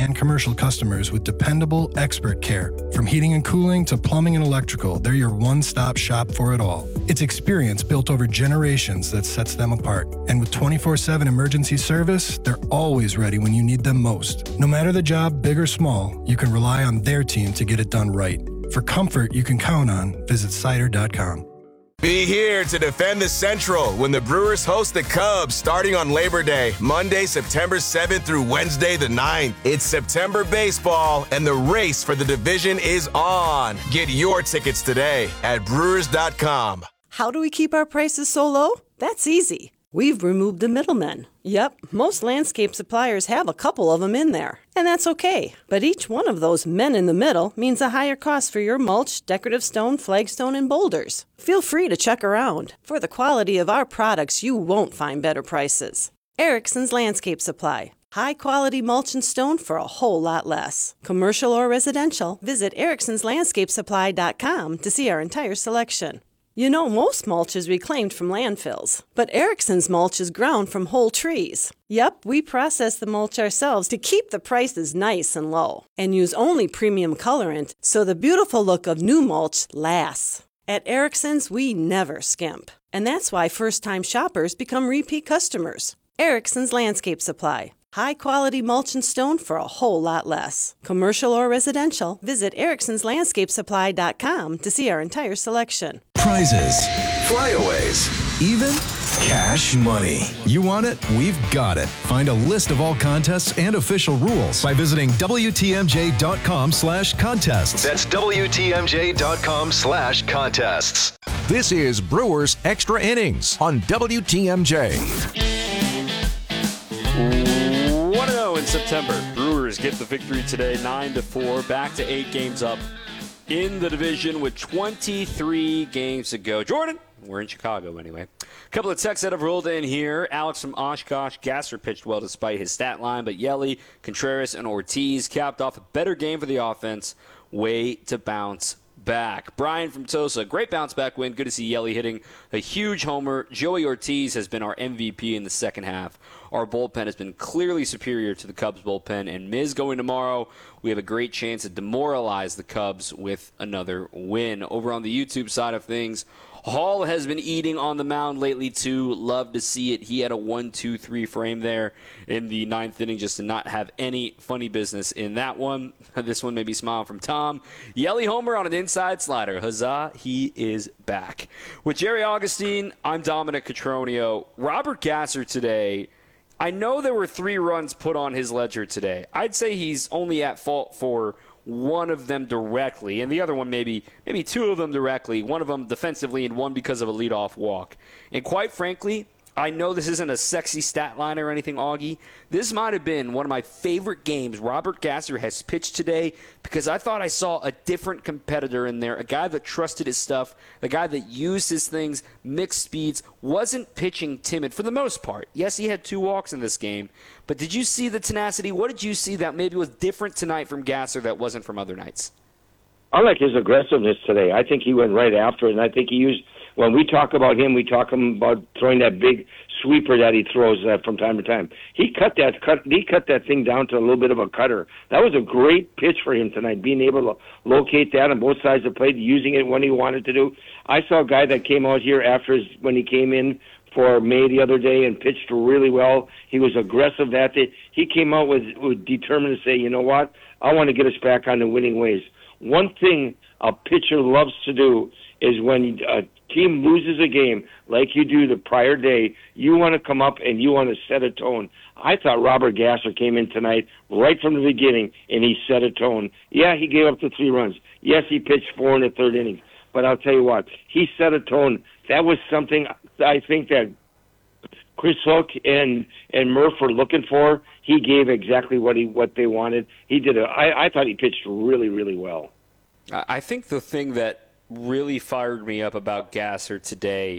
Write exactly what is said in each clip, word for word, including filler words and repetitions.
and commercial customers with dependable, expert care. From heating and cooling to plumbing and electrical, they're your one-stop shop for it all. It's experience built over generations that sets them apart. And with twenty-four seven emergency service, they're always ready when you need them most. No matter the job, big or small, you can rely on their team to get it done right. For comfort you can count on, visit cider dot com. Be here to defend the Central when the Brewers host the Cubs starting on Labor Day, Monday, September seventh through Wednesday the ninth. It's September baseball, and the race for the division is on. Get your tickets today at brewers dot com. How do we keep our prices so low? That's easy. We've removed the middlemen. Yep, most landscape suppliers have a couple of them in there, and that's okay. But each one of those men in the middle means a higher cost for your mulch, decorative stone, flagstone, and boulders. Feel free to check around. For the quality of our products, you won't find better prices. Erickson's Landscape Supply. High-quality mulch and stone for a whole lot less. Commercial or residential, visit ericksons landscape supply dot com to see our entire selection. You know, most mulch is reclaimed from landfills, but Erickson's mulch is ground from whole trees. Yep, we process the mulch ourselves to keep the prices nice and low, and use only premium colorant so the beautiful look of new mulch lasts. At Erickson's, we never skimp, and that's why first-time shoppers become repeat customers. Erickson's Landscape Supply. High-quality mulch and stone for a whole lot less. Commercial or residential, visit ericksons landscape supply dot com to see our entire selection. Prizes, flyaways, even cash money. You want it? We've got it. Find a list of all contests and official rules by visiting W T M J dot com slash contests. That's W T M J dot com slash contests. This is Brewers Extra Innings on W T M J. one oh in September. Brewers get the victory today, nine to four, back to eight games up in the division with twenty-three games to go. Jordan, we're in Chicago anyway. A couple of texts that have rolled in here. Alex from Oshkosh. Gasser pitched well despite his stat line, but Yelly, Contreras, and Ortiz capped off a better game for the offense. Way to bounce back. Brian from Tosa, great bounce back win. Good to see Yelly hitting a huge homer. Joey Ortiz has been our M V P in the second half. Our bullpen has been clearly superior to the Cubs bullpen, and Miz going tomorrow, we have a great chance to demoralize the Cubs with another win. Over on the YouTube side of things, Hall has been eating on the mound lately, too. Love to see it. He had a one two three frame there in the ninth inning just to not have any funny business in that one. This one made me smile from Tom. Yelly homer on an inside slider. Huzzah, he is back. With Jerry Augustine, I'm Dominic Cotroneo. Robert Gasser today, I know there were three runs put on his ledger today. I'd say he's only at fault for one of them directly, and the other one maybe maybe two of them directly, one of them defensively and one because of a leadoff walk. And quite frankly, I know this isn't a sexy stat line or anything, Augie. This might have been one of my favorite games Robert Gasser has pitched today because I thought I saw a different competitor in there, a guy that trusted his stuff, a guy that used his things, mixed speeds, wasn't pitching timid for the most part. Yes, he had two walks in this game, but did you see the tenacity? What did you see that maybe was different tonight from Gasser that wasn't from other nights? I like his aggressiveness today. I think he went right after it, and I think he used – when we talk about him, we talk about throwing that big sweeper that he throws uh, from time to time. He cut that cut. He cut that thing down to a little bit of a cutter. That was a great pitch for him tonight, being able to locate that on both sides of the plate, using it when he wanted to do. I saw a guy that came out here after his, when he came in for May the other day and pitched really well. He was aggressive that day. He came out with, with determined to say, you know what, I want to get us back on the winning ways. One thing a pitcher loves to do is when a team loses a game like you do the prior day, you want to come up and you want to set a tone. I thought Robert Gasser came in tonight right from the beginning, and he set a tone. Yeah, he gave up the three runs. Yes, he pitched four in the third inning. But I'll tell you what, he set a tone. That was something I think that Chris Hook and, and Murph were looking for. He gave exactly what he what they wanted. He did a. I, I thought he pitched really, really well. I think the thing that really fired me up about Gasser today,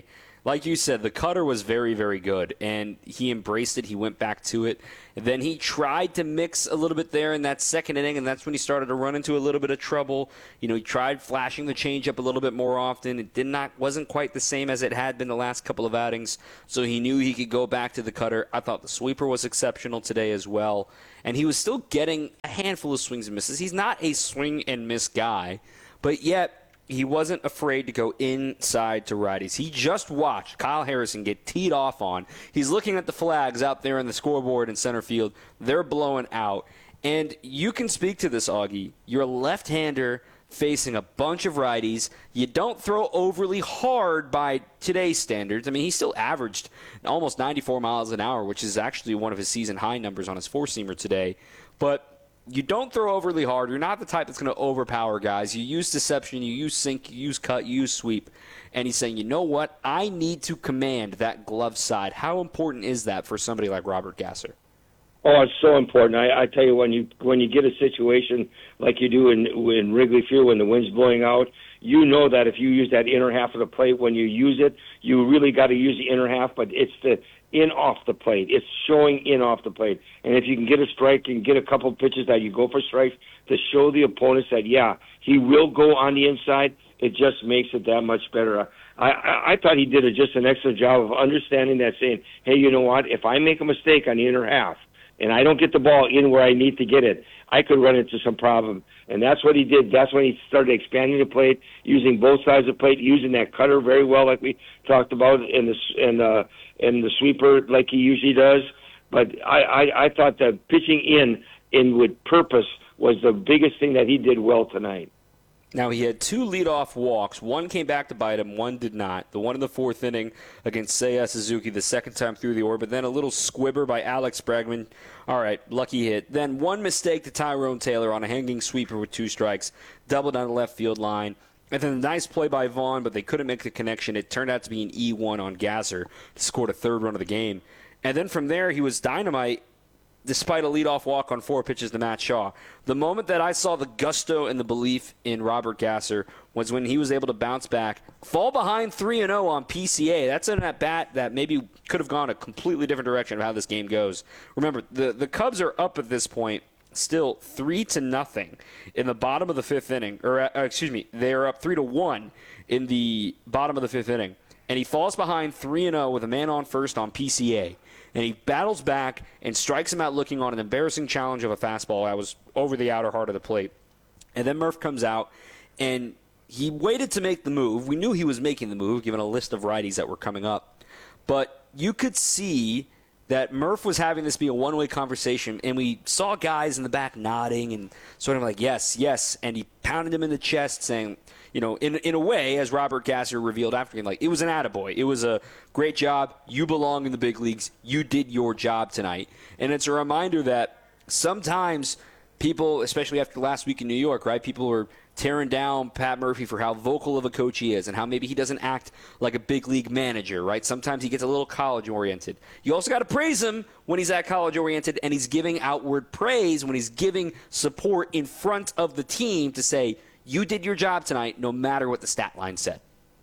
like you said, the cutter was very, very good, and he embraced it. He went back to it. And then he tried to mix a little bit there in that second inning, and that's when he started to run into a little bit of trouble. You know, he tried flashing the changeup a little bit more often. It did not wasn't quite the same as it had been the last couple of outings, so he knew he could go back to the cutter. I thought the sweeper was exceptional today as well, and he was still getting a handful of swings and misses. He's not a swing and miss guy, but yet he wasn't afraid to go inside to righties. He just watched Kyle Harrison get teed off on. He's looking at the flags out there on the scoreboard in center field. They're blowing out. And you can speak to this, Augie. You're a left-hander facing a bunch of righties. You don't throw overly hard by today's standards. I mean, he still averaged almost ninety-four miles an hour, which is actually one of his season-high numbers on his four-seamer today. But you don't throw overly hard. You're not the type that's going to overpower guys. You use deception, you use sink, you use cut, you use sweep. And he's saying, you know what? I need to command that glove side. How important is that for somebody like Robert Gasser? Oh, it's so important. I, I tell you, when you when you get a situation like you do in in Wrigley Field when the wind's blowing out, you know that if you use that inner half of the plate, when you use it, you really got to use the inner half, but it's the in off the plate. It's showing in off the plate. And if you can get a strike and get a couple of pitches that you go for strikes to show the opponents that, yeah, he will go on the inside, it just makes it that much better. I, I, I thought he did a, just an excellent job of understanding that, saying, hey, you know what, if I make a mistake on the inner half and I don't get the ball in where I need to get it, I could run into some problem. And that's what he did. That's when he started expanding the plate, using both sides of the plate, using that cutter very well, like we talked about, in the and uh, and the sweeper like he usually does. But I, I, I thought that pitching in in with purpose was the biggest thing that he did well tonight. Now, he had two leadoff walks. One came back to bite him, one did not. The one in the fourth inning against Seiya Suzuki, the second time through the orbit. Then a little squibber by Alex Bregman. All right, lucky hit. Then one mistake to Tyrone Taylor on a hanging sweeper with two strikes. Double down the left field line. And then a nice play by Vaughn, but they couldn't make the connection. It turned out to be an E one on Gasser. Scored a third run of the game. And then from there, he was dynamite, despite a leadoff walk on four pitches to Matt Shaw. The moment that I saw the gusto and the belief in Robert Gasser was when he was able to bounce back, fall behind three and oh on P C A. That's an at-bat that maybe could have gone a completely different direction of how this game goes. Remember, the, the Cubs are up at this point, still three to nothing in the bottom of the fifth inning. Or, uh, excuse me, they are up three to one in the bottom of the fifth inning. And he falls behind three and oh with a man on first on P C A. And he battles back and strikes him out looking on an embarrassing challenge of a fastball that was over the outer heart of the plate. And then Murph comes out, and he waited to make the move. We knew he was making the move, given a list of righties that were coming up. But you could see that Murph was having this be a one-way conversation, and we saw guys in the back nodding and sort of like, yes, yes. And he pounded him in the chest saying, you know, in in a way, as Robert Gasser revealed after him, like, it was an attaboy. It was a great job. You belong in the big leagues. You did your job tonight. And it's a reminder that sometimes people, especially after last week in New York, right, people were tearing down Pat Murphy for how vocal of a coach he is and how maybe he doesn't act like a big league manager, right? Sometimes he gets a little college-oriented. You also got to praise him when he's at college-oriented, and he's giving outward praise when he's giving support in front of the team to say, you did your job tonight, no matter what the stat line said.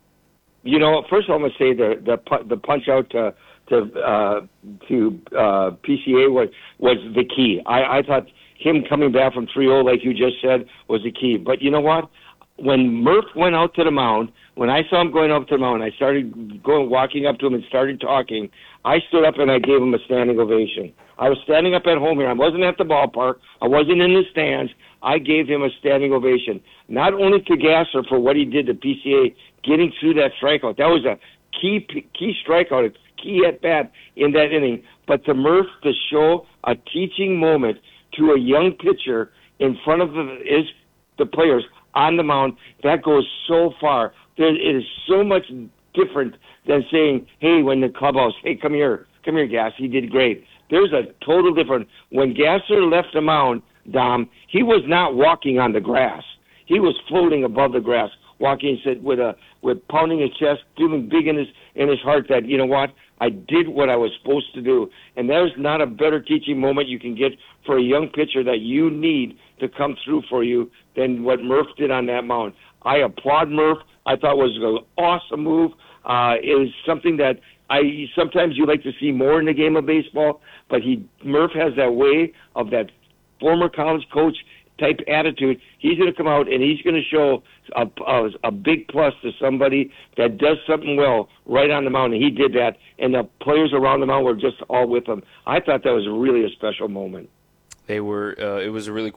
You know, first of all, I'm going to say the the the punch out to to uh, to uh, P C A was was the key. I, I thought him coming back from three oh, like you just said, was the key. But you know what? When Murph went out to the mound, when I saw him going up to the mound, I started going, walking up to him and started talking. I stood up and I gave him a standing ovation. I was standing up at home here. I wasn't at the ballpark. I wasn't in the stands. I gave him a standing ovation, not only to Gasser for what he did to P C A, getting through that strikeout. That was a key key strikeout, a key at-bat in that inning. But to Murph to show a teaching moment to a young pitcher in front of the, his, the players on the mound, that goes so far. There, it is so much different than saying, hey, when the clubhouse, hey, come here, come here, Gass, he did great. There's a total different. When Gasser left the mound, Dom, he was not walking on the grass. He was floating above the grass, walking with a with pounding his chest, feeling big in his in his heart that, you know what, I did what I was supposed to do. And there's not a better teaching moment you can get for a young pitcher that you need to come through for you than what Murph did on that mound. I applaud Murph. I thought it was an awesome move. Uh, it was something that I sometimes you like to see more in the game of baseball, but he Murph has that way of that former college coach type attitude. He's going to come out and he's going to show a, a, a big plus to somebody that does something well right on the mound, and he did that, and the players around the mound were just all with him. I thought that was really a special moment. They were. Uh, it was a really